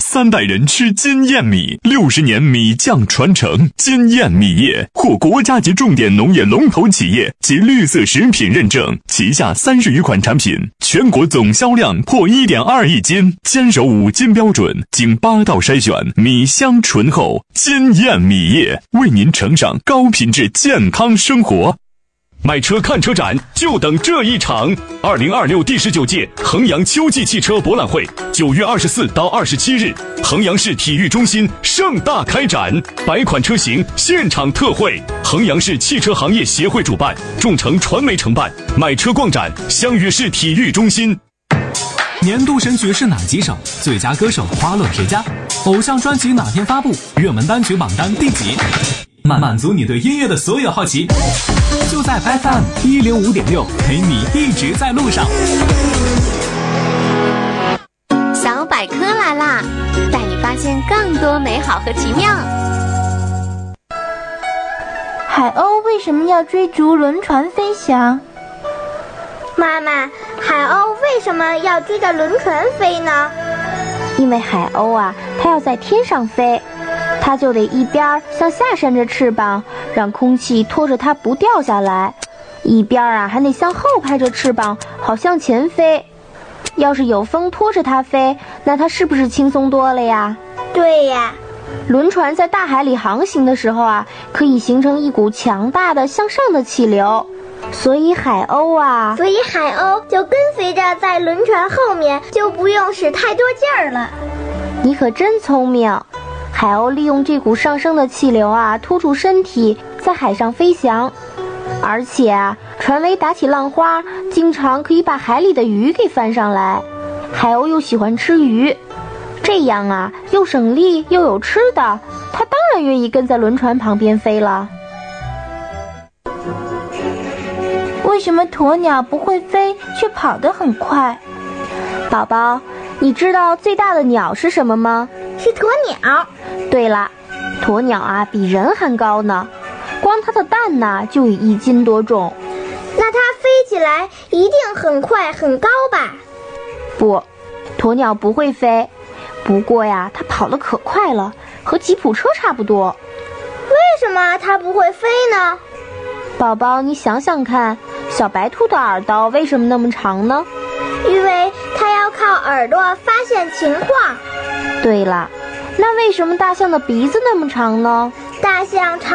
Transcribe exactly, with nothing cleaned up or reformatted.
三代人吃金燕米，六十年米酱传承。金燕米业获国家级重点农业龙头企业及绿色食品认证，旗下三十余款产品，全国总销量破 一点二亿斤，坚守五金标准，经八道筛选，米香醇厚。金燕米业为您呈上高品质健康生活。 买车看车展就等这一场！二零二六第十九届衡阳秋季汽车博览会，九月二十四到二十七日，衡阳市体育中心盛大开展，百款车型现场特惠。衡阳市汽车行业协会主办，众诚传媒承办。买车逛展，相约市体育中心。 年度神曲是哪几首？最佳歌手花落谁家？偶像专辑哪天发布？热门单曲榜单第几？满满足你对音乐的所有好奇，就在 F M 一零五点六，陪你一直在路上。 小百科来啦，带你发现更多美好和奇妙。 海鸥为什么要追逐轮船飞翔？ 妈妈，海鸥为什么要追着轮船飞呢？ 因为海鸥啊，它要在天上飞，它就得一边向下扇着翅膀，让空气拖着它不掉下来，一边啊还得向后拍着翅膀，好向前飞。要是有风拖着它飞，那它是不是轻松多了呀？ 对呀。 轮船在大海里航行的时候啊，可以形成一股强大的向上的气流，所以海鸥啊， 所以海鸥就跟随着在轮船后面，就不用使太多劲儿了。 你可真聪明。海鸥利用这股上升的气流啊，拖住身体，在海上飞翔。而且啊，船尾打起浪花，经常可以把海里的鱼给翻上来。海鸥又喜欢吃鱼，这样啊，又省力又有吃的，它当然愿意跟在轮船旁边飞了。 为什么鸵鸟不会飞，却跑得很快？ 宝宝，你知道最大的鸟是什么吗？ 是鸵鸟。 对了，鸵鸟啊比人还高呢，光它的蛋呢就有一斤多重。 那它飞起来一定很快很高吧？ 不，鸵鸟不会飞，不过呀，它跑得可快了，和吉普车差不多。 为什么它不会飞呢？ 宝宝，你想想看，小白兔的耳朵为什么那么长呢？ 因为它要靠耳朵发现情况。 对了，那为什么大象的鼻子那么长呢？ 大象长